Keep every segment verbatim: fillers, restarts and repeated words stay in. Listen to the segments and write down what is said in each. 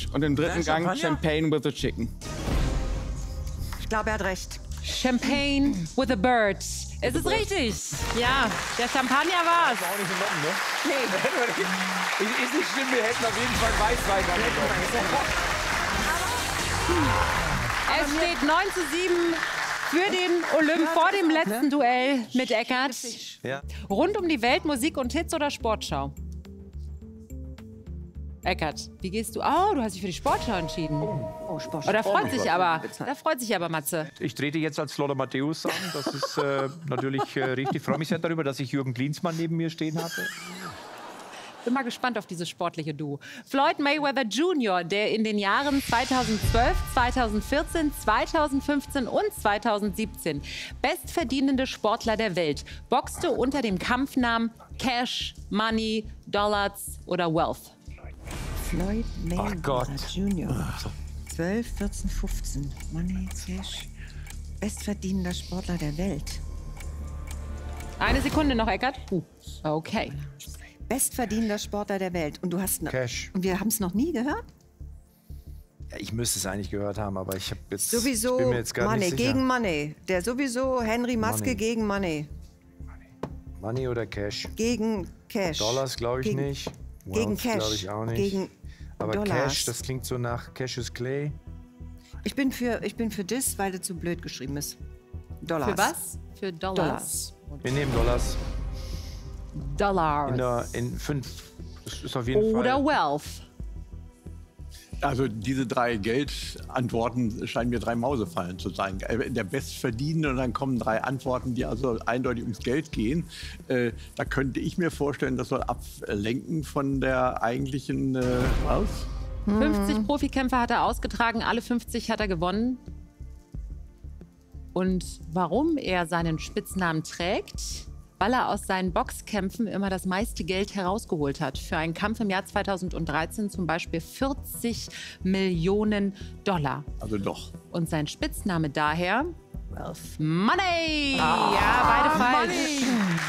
Und im dritten Ja, Gang Champagne with the Chicken. Ich glaube, er hat recht. Champagne with a bird. Es ist richtig. Ja, der Champagner war's. Auch nicht genommen, ne? Nee. Ist nicht schlimm, wir hätten auf jeden Fall Weißwein genommen. Es steht neun zu sieben für den Olymp vor dem letzten Duell mit Eckart. Ja. Rund um die Welt, Musik und Hits oder Sportschau? Eckart, wie gehst du? Oh, du hast dich für die Sportschau entschieden. Oh, Sport. Oh, da freut sich aber, da freut sich aber Matze. Ich trete jetzt als Lothar Matthäus an. Das ist äh, natürlich äh, richtig. Ich freue mich sehr darüber, dass ich Jürgen Klinsmann neben mir stehen hatte. Bin mal gespannt auf dieses sportliche Duo. Floyd Mayweather Junior, der in den Jahren zweitausendzwölf, zweitausendvierzehn, zweitausendfünfzehn und zweitausendsiebzehn bestverdienende Sportler der Welt, boxte unter dem Kampfnamen Cash, Money, Dollars oder Wealth. Floyd Mayweather Gott. Junior zwölf, vierzehn, fünfzehn. Money, Cash. Bestverdienender Sportler der Welt. Eine Sekunde noch, Eckart. Uh, okay. Bestverdienender Sportler der Welt. Und du hast noch, Cash. Und wir haben es noch nie gehört? Ja, ich müsste es eigentlich gehört haben, aber ich habe jetzt. Sowieso ich bin mir jetzt gar Money nicht sicher. gegen Money. Der sowieso Henry Maske Money. gegen Money. Money oder Cash? Gegen Cash. Dollars glaube ich gegen, nicht. Gegen Wealth Cash. glaube ich auch nicht. Gegen aber Dollars. Cash, das klingt so nach Cassius Clay. Ich bin für, ich bin für das, weil das zu blöd geschrieben ist. Dollars. Für was? Für Dollars. Wir nehmen Dollars. Dollars. In, der, in fünf. Das ist auf jeden Oder Fall. Wealth. Also diese drei Geldantworten scheinen mir drei Mausefallen zu sein. Äh, Der Bestverdienende und dann kommen drei Antworten, die also eindeutig ums Geld gehen. Äh, da könnte ich mir vorstellen, das soll ablenken von der eigentlichen äh, was? fünfzig Profikämpfer hat er ausgetragen, alle fünfzig hat er gewonnen. Und warum er seinen Spitznamen trägt? Weil er aus seinen Boxkämpfen immer das meiste Geld herausgeholt hat. Für einen Kampf im Jahr zweitausenddreizehn zum Beispiel vierzig Millionen Dollar. Also doch. Und sein Spitzname daher? Wealth. Money! Ja, beide falsch.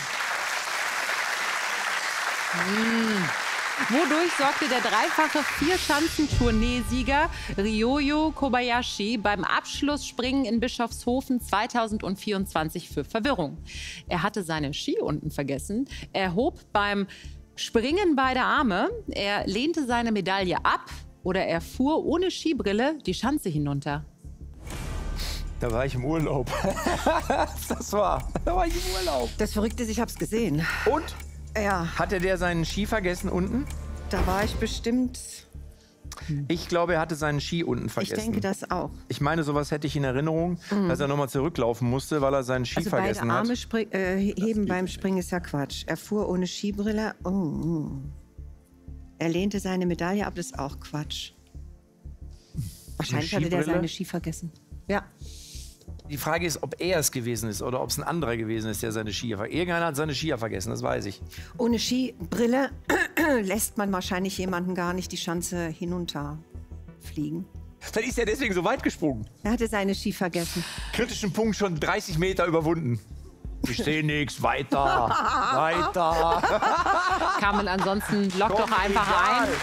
Hm. Wodurch sorgte der dreifache Vierschanzentourneesieger Ryoyo Kobayashi beim Abschlussspringen in Bischofshofen zweitausendvierundzwanzig für Verwirrung? Er hatte seine Ski unten vergessen, er hob beim Springen beide Arme, er lehnte seine Medaille ab oder er fuhr ohne Skibrille die Schanze hinunter. Da war ich im Urlaub. Das war. Da war ich im Urlaub. Das Verrückte ist, ich habe es gesehen. Und? Ja, Hatte der seinen Ski vergessen unten? da war ich bestimmt. Ich glaube, er hatte seinen Ski unten vergessen. Ich denke das auch. Ich meine, sowas hätte ich in Erinnerung, dass er nochmal zurücklaufen musste, weil er seinen Ski Also beide vergessen Arme hat. spring, äh, heben beim Springen ist ja Quatsch. Er fuhr ohne Skibrille. Oh, oh. Er lehnte seine Medaille ab, das ist auch Quatsch. Wahrscheinlich hatte der Skibrille? seine Ski vergessen. Ja. Die Frage ist, ob er es gewesen ist oder ob es ein anderer gewesen ist, der seine Skier vergessen hat. Irgendeiner hat seine Skier vergessen, das weiß ich. Ohne Skibrille lässt man wahrscheinlich jemanden gar nicht die Schanze hinunterfliegen. Vielleicht ist er deswegen so weit gesprungen. Er hatte seine Ski vergessen. Kritischen Punkt schon dreißig Meter überwunden. Ich sehe nichts, weiter, weiter. Kann man ansonsten lock Komm, doch einfach egal. ein.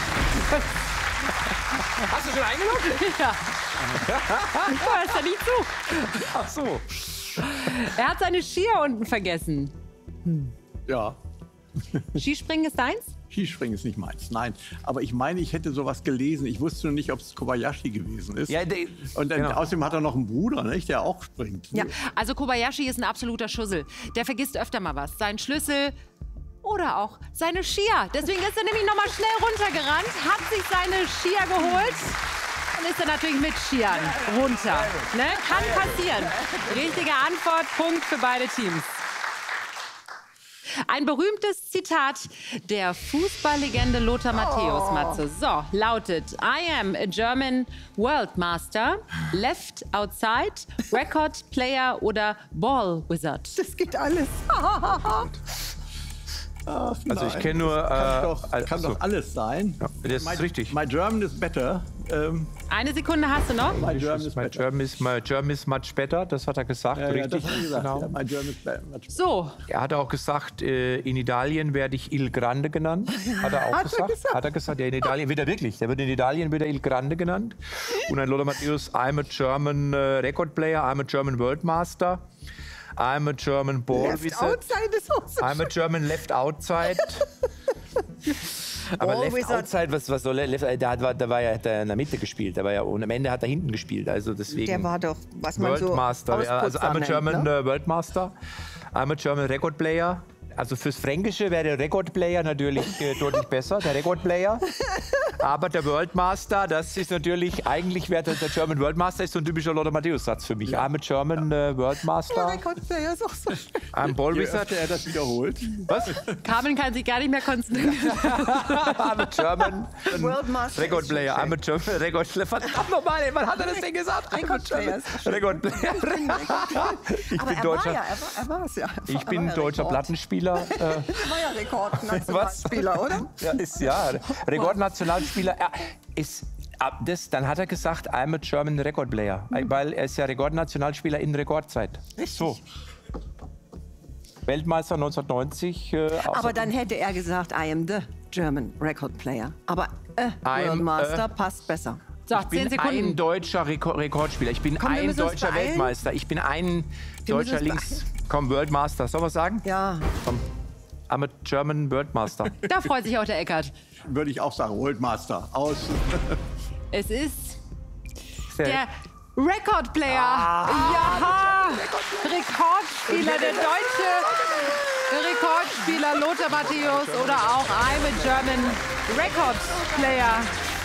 Hast du schon eingeloggt? Ja. Hörst du nicht zu? Ach so. Er hat seine Skier unten vergessen. Ja. Skispringen ist deins? Skispringen ist nicht meins, nein. Aber ich meine, ich hätte sowas gelesen. Ich wusste nur nicht, ob es Kobayashi gewesen ist. Ja, der- Und dann, genau. außerdem hat er noch einen Bruder, nicht, der auch springt. Ja, also Kobayashi ist ein absoluter Schussel. Der vergisst öfter mal was. Seinen Schlüssel oder auch seine Skier. Deswegen ist er nämlich noch mal schnell runtergerannt, hat sich seine Skier geholt und ist dann natürlich mit Skiern runter. Ne? Kann passieren. Richtige Antwort, Punkt für beide Teams. Ein berühmtes Zitat der Fußballlegende Lothar Matthäus, Matze. So, lautet: I am a German World Master, Left Outside, Record Player oder Ball Wizard. Das geht alles. Ach, Also ich nein, kenne nur... das kann, äh, doch, kann achso. doch alles sein. Ja, das ist my, richtig. My German is better. Ähm, Eine Sekunde hast du noch. my German is My better. German is, my German is much better, das hat er gesagt, Ja, ja, richtig. das hat er gesagt. Genau. Ja, my German is better. Much better. So, Er hat auch gesagt, äh, in Italien werde ich Il Grande genannt. Hat er auch Hat er gesagt. gesagt? Hat er gesagt, ja, in Italien wird er wirklich. Der wird in Italien wird er Il Grande genannt. Und ein Lothar Matthäus, I'm a German äh, Record Player, I'm a German World Master, I'm a German Ball Left Wizard, outside ist auch so I'm a German Left Outside. Aber Ball Left Wizard. Outside, was, was soll Left, da, hat, da war ja, hat er in der Mitte gespielt. Da war ja, und am Ende hat er hinten gespielt. Also deswegen. Der war doch, was man World so Master. Ja, also Ausputzer I'm a nennt, German ne? äh, World Master. I'm a German Record Player. Also fürs Fränkische wäre der Record Player natürlich äh, deutlich besser, der Record Player. Aber der World Master, das ist natürlich, eigentlich wäre der, der German World Master ist so ein typischer Lothar Matthäus-Satz für mich. I'm a German äh, World Der Master. Rekordplayer ist auch so schön. I'm Ball Je Wizard. öfter er das wiederholt. Was? Carmen kann sich gar nicht mehr konzentrieren. I'm a German World Master Record ist schon Player. schön. I'm a German Record Player. Verdammt nochmal, ey, wann hat er das denn gesagt? I'm a Record Player German ist schon schön. Record Player. Ich Aber bin er deutscher, war ja, er war, er war es ja. Er ich war bin ja deutscher Rekord. Plattenspieler. Äh, Er war ja Rekordnationalspieler, oder? Ja, ist ja. Rekordnationalspieler. Er ist, ab das, dann hat er gesagt, I'm a German Record Player. Weil er ist ja Rekordnationalspieler in Rekordzeit. So. Weltmeister neunzehnhundertneunzig. Äh, Aber außer- dann hätte er gesagt, I am the German Record Player. Aber äh, I'm, World Master äh, passt besser. So, ich bin zehn Sekunden. ein deutscher Rekord Rekordspieler. Ich bin Komm, wir ein müssen uns deutscher beeilen. Weltmeister. Ich bin ein Wir müssen deutscher uns Links. Komm, World Master. Soll man sagen? Ja. Komm. I'm a German World Master. Da freut sich auch der Eckart. Würde ich auch sagen, World Master. Aus. Es ist Der- der Record Player. Ja, Rekordspieler, der deutsche Rekordspieler Lothar Matthäus oder auch I'm a German Record Player.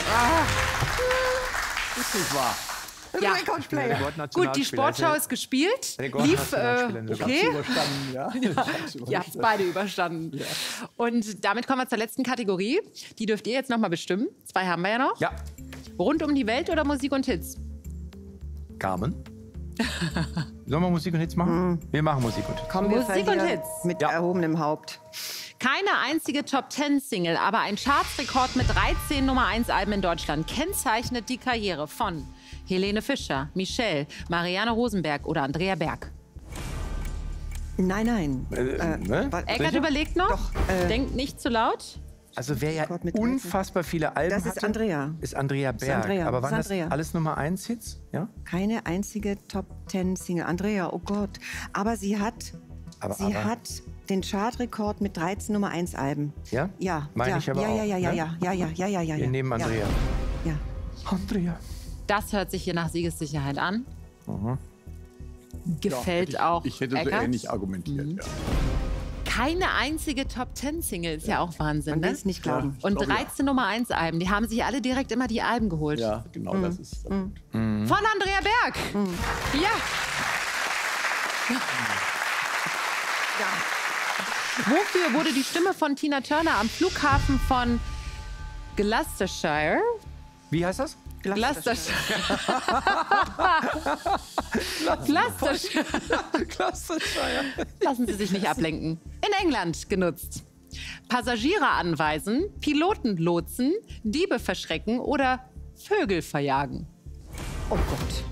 Ist nicht wahr. Ja. Rekordplayer. Gut, die Sportschau ist gespielt. Lief, äh, okay. Überstanden, ja. Ich hab's Ihr habt es beide überstanden. Und damit kommen wir zur letzten Kategorie. Die dürft ihr jetzt noch mal bestimmen. Zwei haben wir ja noch. Ja. Rund um die Welt oder Musik und Hits? Carmen? Sollen wir Musik und Hits machen? Wir machen Musik und Hits. Kommen wir Musik und verlieren Hits. mit Ja. erhobenem Haupt. Keine einzige Top-Ten-Single, aber ein Chartsrekord mit dreizehn Nummer eins Alben in Deutschland kennzeichnet die Karriere von Helene Fischer, Michelle, Marianne Rosenberg oder Andrea Berg. Nein, nein. Äh, ne? wa- Eckart Sicher? überlegt noch. Doch, äh, Denkt nicht zu laut. Also wer ja Rekord mit dreizehn. unfassbar viele Alben Das ist hatte, Andrea. ist Andrea Berg. Andrea, Aber das waren ist Andrea. das alles Nummer eins Hits? Ja? Keine einzige Top-Ten-Single. Andrea, oh Gott. Aber sie hat, Aber- sie aber- hat den Chartrekord mit dreizehn Nummer eins Alben. Ja? Ja, Meine ja, ich aber ja, auch, ja, ja, ja, ne? ja, ja, ja, ja, ja, ja. Wir nehmen Andrea. Ja. Andrea. Das hört sich hier nach Siegessicherheit an. Gefällt ich, auch Ich hätte so Eckart. ähnlich argumentiert. Mhm. Ja. Keine einzige Top-Ten-Single ist ja auch Wahnsinn, Man ne? will es nicht glauben. Und glaub, ja. dreizehn Nummer eins Alben, die haben sich alle direkt immer die Alben geholt. Ja, genau, das ist. Von Andrea Berg. Ja. Wofür wurde die Stimme von Tina Turner am Flughafen von Gloucestershire? Wie heißt das? Gloucestershire. Gloucestershire. Gloucestershire. Lassen Sie sich nicht ablenken. In England genutzt. Passagiere anweisen, Piloten lotsen, Diebe verschrecken oder Vögel verjagen. Oh Gott.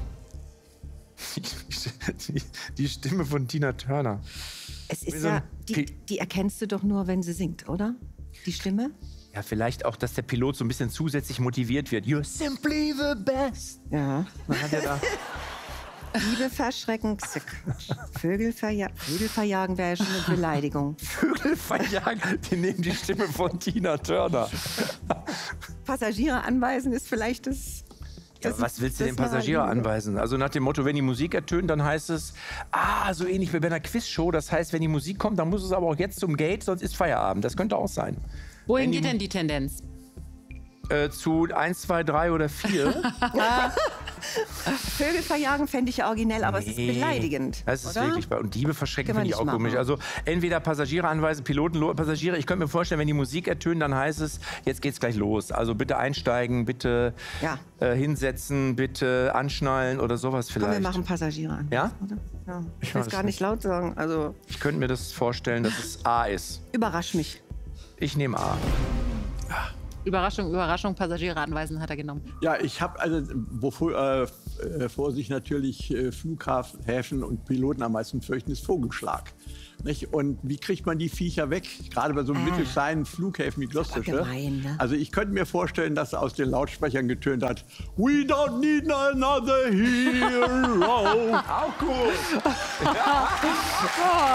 Die, die Stimme von Tina Turner. Es ist so ja, ein die, Pi- die erkennst du doch nur, wenn sie singt, oder? Die Stimme? Ja, vielleicht auch, dass der Pilot so ein bisschen zusätzlich motiviert wird. You're simply the best. Ja. Man hat ja da Liebe verschrecken, Zick. Vögel, verja Vögel verjagen wäre ja schon eine Beleidigung. Vögel verjagen. Die nehmen die Stimme von Tina Turner. Passagiere anweisen ist vielleicht das. Ja, das was ist- willst du das dem Passagier Naheliegende. anweisen? Also nach dem Motto, wenn die Musik ertönt, dann heißt es, ah, so ähnlich wie bei einer Quizshow. Das heißt, wenn die Musik kommt, dann muss es aber auch jetzt zum Gate, sonst ist Feierabend. Das könnte auch sein. Wohin Wenn die- geht denn die Tendenz? Äh, zu eins, zwei, drei oder vier. Vögel verjagen fände ich ja originell, aber es ist beleidigend. Das ist oder? wirklich, und Diebe verschrecken Kann man finde ich auch nicht komisch. machen. Also entweder Passagiere anweisen, Piloten, Lo- Passagiere. Ich könnte mir vorstellen, wenn die Musik ertönt, dann heißt es, jetzt geht's gleich los. Also bitte einsteigen, bitte Ja. äh, hinsetzen, bitte anschnallen oder sowas Komm, vielleicht. wir machen Passagiere an. Ja? Oder? Ja. Ich Ich will weiß es gar nicht. nicht laut sagen. Also Ich könnte mir das vorstellen, dass es A ist. überrasch mich. Ich nehme A. Überraschung, Überraschung, Passagiere anweisen hat er genommen. Ja, ich habe, also, wovor äh, vor sich natürlich äh, Flughäfen und Piloten am meisten fürchten, ist Vogelschlag. Nicht? Und wie kriegt man die Viecher weg? Gerade bei so einem Ah. mittelkleinen Flughäfen wie Gloucestershire. gemein, ne? Also ich könnte mir vorstellen, dass aus den Lautsprechern getönt hat, We don't need another hero. Auch gut.